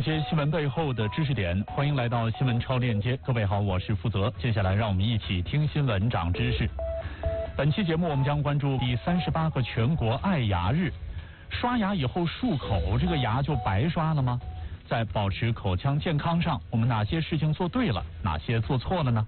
接新闻背后的知识点，欢迎来到新闻超链接。各位好，我是负责。接下来让我们一起听新闻长知识。本期节目我们将关注第38个全国爱牙日。刷牙以后漱口，这个牙就白刷了吗？在保持口腔健康上，我们哪些事情做对了，哪些做错了呢？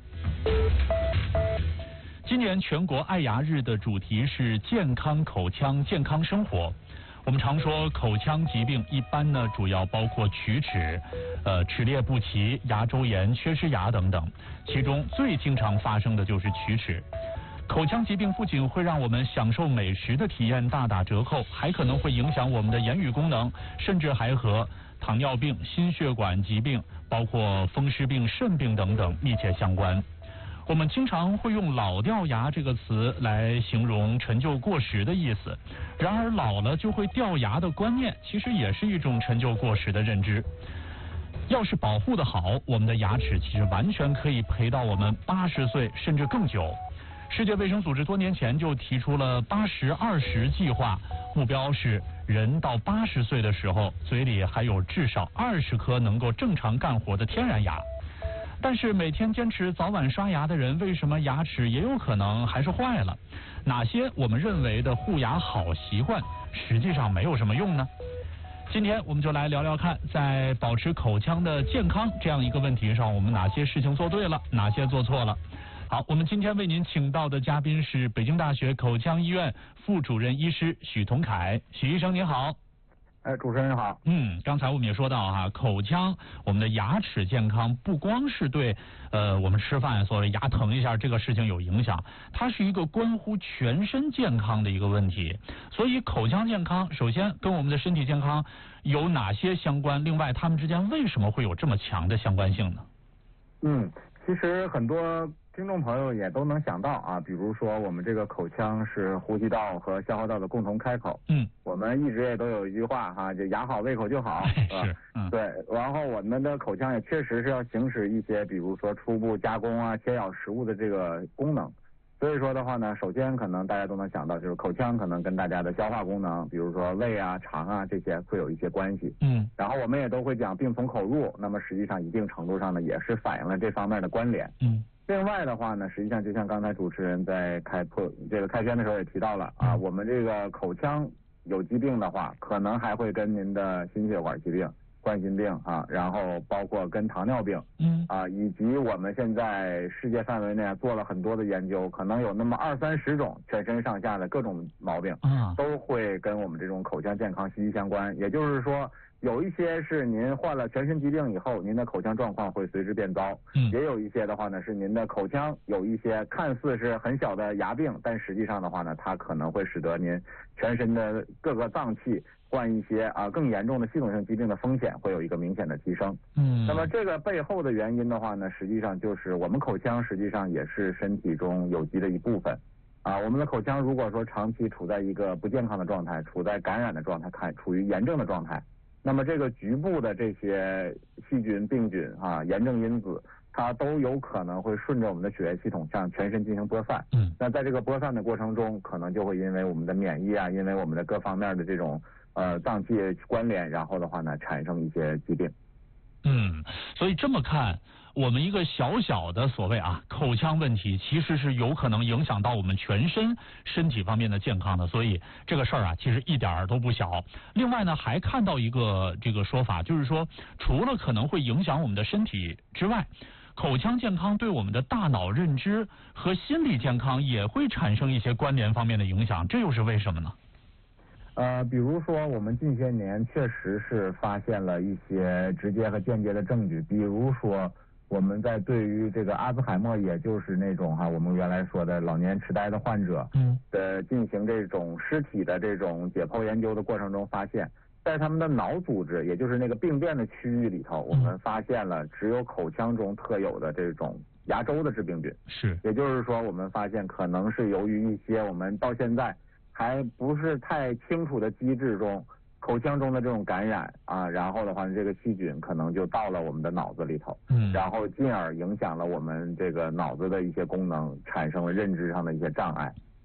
今年全国爱牙日的主题是健康口腔健康生活。我们常说口腔疾病一般呢主要包括龋齿、齿列不齐、牙周炎、缺失牙等等，其中最经常发生的就是龋齿。口腔疾病不仅会让我们享受美食的体验大打折扣，还可能会影响我们的言语功能，甚至还和糖尿病、心血管疾病，包括风湿病、肾病等等密切相关。我们经常会用老掉牙这个词来形容陈旧过时的意思，然而老了就会掉牙的观念其实也是一种陈旧过时的认知。要是保护得好，我们的牙齿其实完全可以陪到我们80岁甚至更久。世界卫生组织多年前就提出了80-20计划，目标是人到80岁的时候嘴里还有至少20颗能够正常干活的天然牙。但是每天坚持早晚刷牙的人，为什么牙齿也有可能还是坏了？哪些我们认为的护牙好习惯，实际上没有什么用呢？今天我们就来聊聊看，在保持口腔的健康这样一个问题上，我们哪些事情做对了，哪些做错了。好，我们今天为您请到的嘉宾是北京大学口腔医院副主任医师许同凯。许医生您好。 主持人好。 刚才我们也说到哈，口腔我们的牙齿健康不光是对我们吃饭所谓牙疼一下这个事情有影响，它是一个关乎全身健康的一个问题。所以口腔健康首先跟我们的身体健康有哪些相关？另外，它们之间为什么会有这么强的相关性呢？ 其实很多听众朋友也都能想到啊，比如说我们这个口腔是呼吸道和消化道的共同开口。我们一直也都有一句话哈，就牙好胃口就好， 是对。然后我们的口腔也确实是要行使一些，比如说初步加工啊、切咬食物的这个功能。所以说的话呢，首先可能大家都能想到，就是口腔可能跟大家的消化功能，比如说胃啊、肠啊这些会有一些关系。然后我们也都会讲病从口入，那么实际上一定程度上呢，也是反映了这方面的关联。另外的话呢，实际上就像刚才主持人在开篇的时候也提到了啊，我们这个口腔有疾病的话，可能还会跟您的心血管疾病、冠心病啊，然后包括跟糖尿病，以及我们现在世界范围内做了很多的研究，可能有那么20-30种全身上下的各种毛病，都会跟我们这种口腔健康息息相关。也就是说，有一些是您患了全身疾病以后，您的口腔状况会随之变糟，也有一些的话呢，是您的口腔有一些看似是很小的牙病，但实际上的话呢，它可能会使得您全身的各个脏器患一些更严重的系统性疾病的风险会有一个明显的提升。那么这个背后的原因的话呢，实际上就是我们口腔实际上也是身体中有机的一部分。我们的口腔如果说长期处在一个不健康的状态，处在感染的状态，处于炎症的状态，那么这个局部的这些细菌、病菌炎症因子，它都有可能会顺着我们的血液系统向全身进行播散。那在这个播散的过程中，可能就会因为我们的免疫因为我们的各方面的这种脏器关联，然后的话呢，产生一些疾病。 所以这么看，我们一个小小的所谓口腔问题，其实是有可能影响到我们全身体方面的健康的。所以这个事儿其实一点儿都不小。另外呢，还看到一个这个说法，就是说，除了可能会影响我们的身体之外，口腔健康对我们的大脑认知和心理健康也会产生一些关联方面的影响，这又是为什么呢？ 比如说我们近些年确实是发现了一些直接和间接的证据，比如说我们在对于这个阿兹海默，也就是那种我们原来说的老年痴呆的患者的进行这种尸体的这种解剖研究的过程中，发现在他们的脑组织，也就是那个病变的区域里头，我们发现了只有口腔中特有的这种牙周的致病菌。也就是说我们发现可能是由于一些我们到现在还不是太清楚的机制中，口腔中的这种感染然后的话这个细菌可能就到了我们的脑子里头，然后进而影响了我们这个脑子的一些功能，产生了认知上的一些障碍。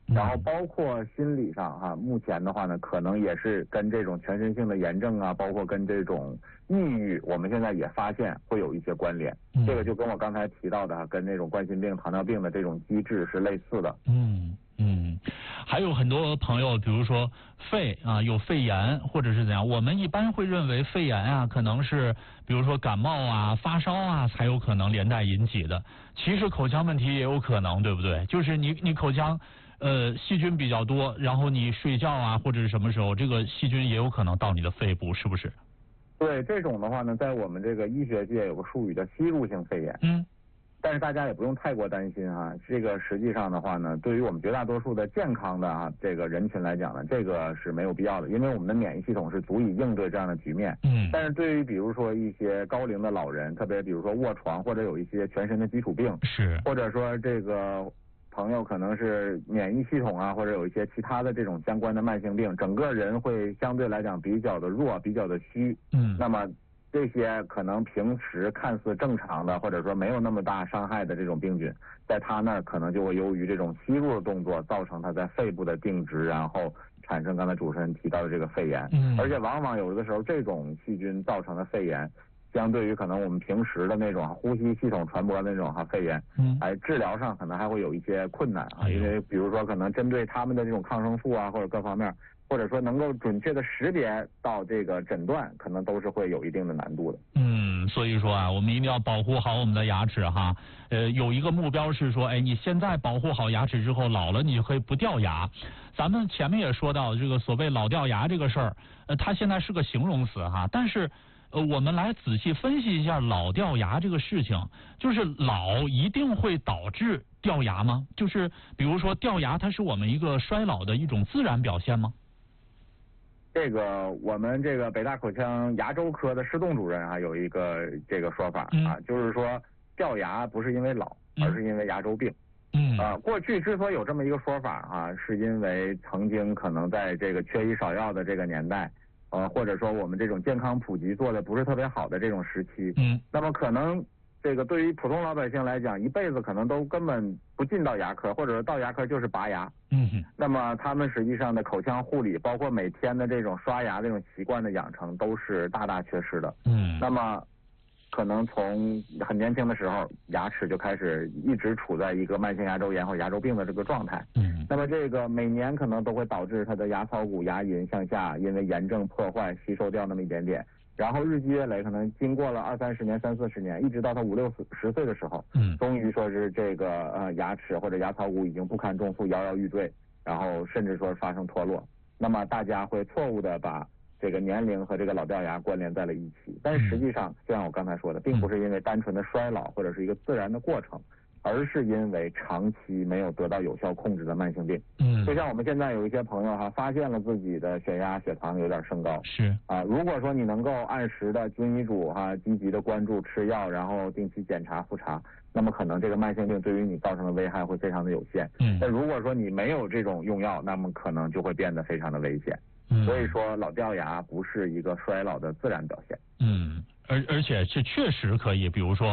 然后包括心理上哈，目前的话呢，可能也是跟这种全身性的炎症啊，包括跟这种抑郁，我们现在也发现会有一些关联。这个就跟我刚才提到的，跟那种冠心病、糖尿病的这种机制是类似的。 还有很多朋友，比如说肺啊有肺炎或者是怎样，我们一般会认为肺炎啊可能是比如说感冒啊、发烧啊才有可能连带引起的，其实口腔问题也有可能，对不对？就是你口腔细菌比较多，然后你睡觉啊或者是什么时候，这个细菌也有可能到你的肺部，是不是？ 对，这种的话呢，在我们这个医学界有个术语叫吸入性肺炎。但是大家也不用太过担心啊，这个实际上的话呢，对于我们绝大多数的健康的这个人群来讲呢，这个是没有必要的，因为我们的免疫系统是足以应对这样的局面。但是对于比如说一些高龄的老人，特别比如说卧床或者有一些全身的基础病，或者说这个朋友可能是免疫系统啊，或者有一些其他的这种相关的慢性病，整个人会相对来讲比较的弱，比较的虚。那么这些可能平时看似正常的，或者说没有那么大伤害的这种病菌，在他那儿可能就会由于这种吸入的动作，造成他在肺部的定植，然后产生刚才主持人提到的这个肺炎。而且往往有的时候这种细菌造成的肺炎，相对于可能我们平时的那种呼吸系统传播的那种肺炎，治疗上可能还会有一些困难啊，因为比如说可能针对他们的这种抗生素啊，或者各方面，或者说能够准确的识别到这个诊断，可能都是会有一定的难度的。 所以说啊，我们一定要保护好我们的牙齿哈。有一个目标是说，你现在保护好牙齿之后，老了你就可以不掉牙。咱们前面也说到这个所谓老掉牙这个事儿，它现在是个形容词哈，但是我们来仔细分析一下老掉牙这个事情，就是老一定会导致掉牙吗？就是比如说掉牙，它是我们一个衰老的一种自然表现吗？ 这个我们这个北大口腔牙周科的施栋主任有一个这个说法就是说掉牙不是因为老，而是因为牙周病。过去之所以有这么一个说法是因为曾经可能在这个缺医少药的这个年代，或者说我们这种健康普及做的不是特别好的这种时期，那么可能这个对于普通老百姓来讲，一辈子可能都根本不进到牙科，或者说到牙科就是拔牙。那么他们实际上的口腔护理，包括每天的这种刷牙这种习惯的养成，都是大大缺失的。那么可能从很年轻的时候，牙齿就开始一直处在一个慢性牙周炎或者牙周病的这个状态。那么这个每年可能都会导致它的牙槽骨、牙龈向下因为炎症破坏吸收掉那么一点点。然后日积月累，可能经过了20-30年、30-40年，一直到他50-60岁的时候，终于说是这个牙齿或者牙槽骨已经不堪重负，摇摇欲坠，然后甚至说发生脱落。那么大家会错误的把这个年龄和这个老掉牙关联在了一起，但是实际上，就像我刚才说的，并不是因为单纯的衰老或者是一个自然的过程，而是因为长期没有得到有效控制的慢性病。就像我们现在有一些朋友发现了自己的血压、血糖有点升高，如果说你能够按时的遵医嘱积极的关注吃药，然后定期检查复查，那么可能这个慢性病对于你造成的危害会非常的有限。但如果说你没有这种用药，那么可能就会变得非常的危险。所以说老掉牙不是一个衰老的自然表现。 而且这确实可以，比如说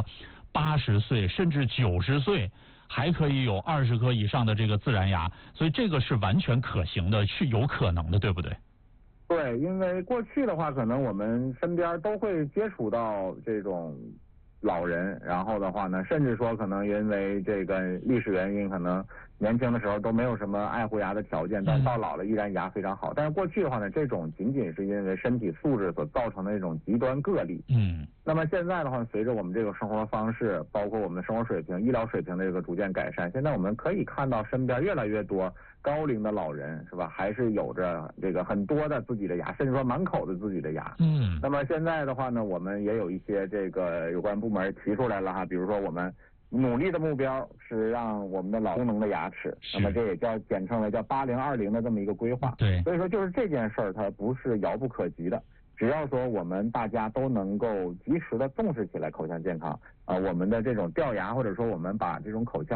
80岁甚至90岁还可以有20颗以上的这个自然牙，所以这个是完全可行的，是有可能的，对不对？ 对，因为过去的话，可能我们身边都会接触到这种老人，然后的话呢，甚至说可能因为这个历史原因，可能年轻的时候都没有什么爱护牙的条件，但到老了依然牙非常好。但是过去的话呢，这种仅仅是因为身体素质所造成的一种极端个例。那么现在的话，随着我们这个生活方式，包括我们的生活水平、医疗水平的这个逐渐改善，现在我们可以看到身边越来越多高龄的老人，是吧？还是有着这个很多的自己的牙，甚至说满口的自己的牙。那么现在的话呢，我们也有一些这个有关部门提出来了比如说我们努力的目标是让我们的老功能的牙齿，那么这也叫简称为叫8020的这么一个规划。 对， 所以说就是这件事儿它不是遥不可及的，只要说我们大家都能够及时的重视起来口腔健康我们的这种掉牙，或者说我们把这种口腔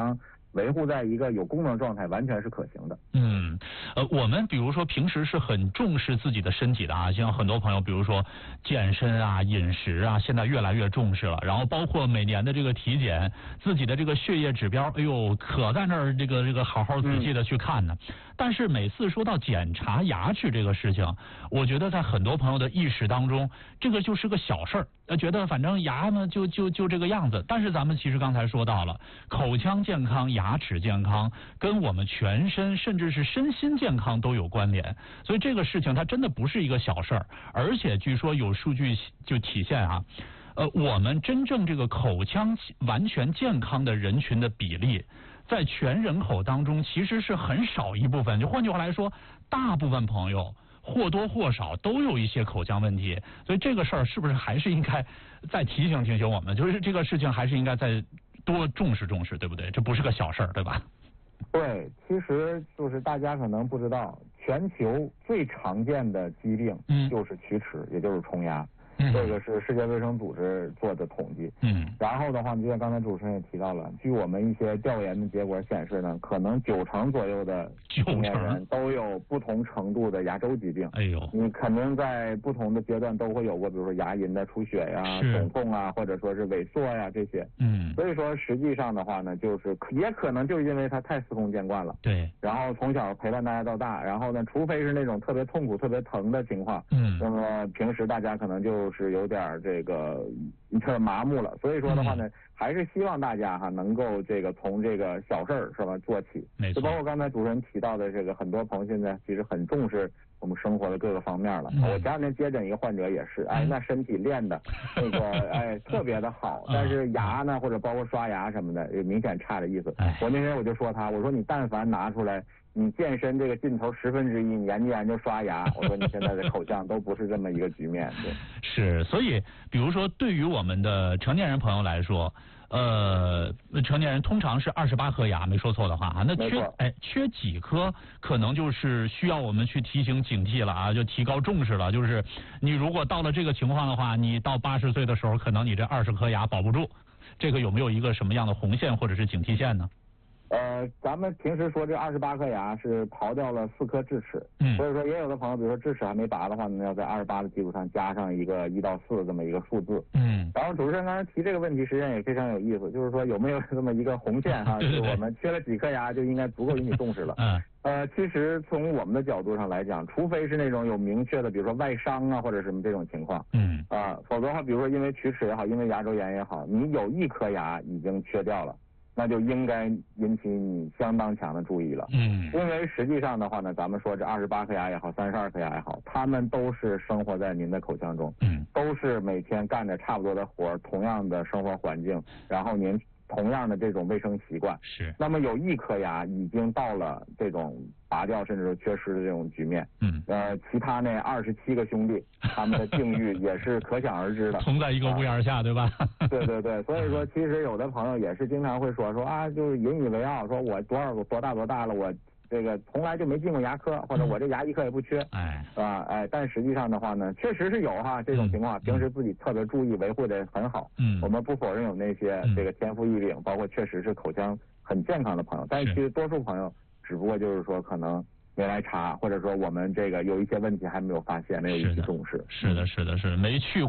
维护在一个有功能状态，完全是可行的。 我们比如说平时是很重视自己的身体的啊，像很多朋友比如说健身啊、饮食啊，现在越来越重视了。然后包括每年的这个体检，自己的这个血液指标，哎呦，可在那儿这个好好仔细的去看呢。但是每次说到检查牙齿这个事情，我觉得在很多朋友的意识当中，这个就是个小事儿，觉得反正牙呢就这个样子。但是咱们其实刚才说到了，口腔健康、牙齿健康跟我们全身甚至是身心健康都有关联，所以这个事情它真的不是一个小事儿。而且据说有数据就体现啊，我们真正这个口腔完全健康的人群的比例，在全人口当中其实是很少一部分。就换句话来说，大部分朋友或多或少都有一些口腔问题，所以这个事儿是不是还是应该再提醒提醒我们？就是这个事情还是应该再多重视重视，对不对？这不是个小事儿，对吧？ 对，其实就是大家可能不知道，全球最常见的疾病就是龋齿，也就是虫牙。这个是世界卫生组织做的统计。然后的话，就像刚才主持人也提到了，据我们一些调研的结果显示呢，可能90%左右的成年人都有不同程度的牙周疾病。哎呦，你肯定在不同的阶段都会有过，比如说牙龈的出血呀、肿痛啊，或者说是萎缩呀这些。所以说实际上的话呢，就是也可能就是因为他太司空见惯了。对。然后从小陪伴大家到大，然后呢，除非是那种特别痛苦、特别疼的情况，那么平时大家可能就是有点这个特麻木了。所以说的话呢，还是希望大家能够这个从这个小事儿是吧做起。没错。就包括刚才主持人提到的这个，很多朋友现在其实很重视我们生活的各个方面了。我前两天接诊一个患者也是，那身体练的那个特别的好，但是牙呢或者包括刷牙什么的有明显差的意思。我那天我就说他，我说你但凡拿出来你健身这个劲头1/10，你研究刷牙，我说你现在的口腔都不是这么一个局面。对，是，所以比如说对于我们的成年人朋友来说，成年人通常是28颗牙，没说错的话啊，那缺几颗可能就是需要我们去提醒警惕了啊，就提高重视了。就是你如果到了这个情况的话，你到80岁的时候，可能你这20颗牙保不住，这个有没有一个什么样的红线或者是警惕线呢？咱们平时说这28颗牙是刨掉了4颗智齿，所以说也有的朋友，比如说智齿还没拔的话呢，要在28的基础上加上一个1到4这么一个数字。然后主持人刚才提这个问题，实际上也非常有意思，就是说有没有这么一个红线哈，就是我们缺了几颗牙就应该足够引起重视了。其实从我们的角度上来讲，除非是那种有明确的，比如说外伤啊或者什么这种情况，否则的话，比如说因为龋齿也好，因为牙周炎也好，你有1颗牙已经缺掉了，那就应该引起你相当强的注意了。因为实际上的话呢，咱们说这28颗牙也好，32颗牙也好，他们都是生活在您的口腔中，都是每天干着差不多的活，同样的生活环境，然后您同样的这种卫生习惯。是。那么有1颗牙已经到了这种拔掉甚至缺失的这种局面。其他那27个兄弟，他们的境遇也是可想而知的。同在一个屋檐下，对吧？对对对，所以说其实有的朋友也是经常会说啊，就是引以为傲，说我多大了，我这个从来就没进过牙科，或者我这牙1颗也不缺，但实际上的话呢，确实是有这种情况，平时自己特别注意维护的很好。我们不否认有那些这个天赋异禀，包括确实是口腔很健康的朋友，但是其实多数朋友只不过就是说可能没来查，或者说我们这个有一些问题还没有发现，没有引起重视。是的，没去过。